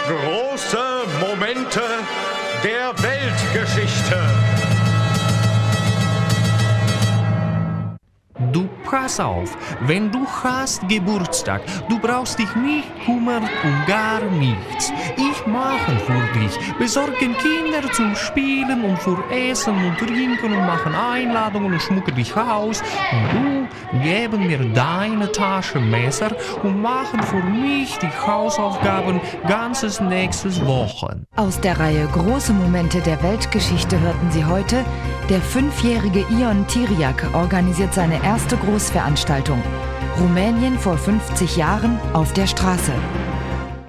Große Momente der Weltgeschichte. Du, pass auf, wenn du hast Geburtstag, du brauchst dich nicht kümmern um gar nichts. Ich mache für dich, besorgen Kinder zum Spielen und für Essen und Trinken und machen Einladungen und schmucken dich aus. Und du geben mir deine Taschenmesser und machen für mich die Hausaufgaben ganzes nächstes Wochen. Aus der Reihe Große Momente der Weltgeschichte hörten Sie heute: Der 5-jährige Ion Tiriac organisiert seine erste Großveranstaltung. Rumänien vor 50 Jahren auf der Straße.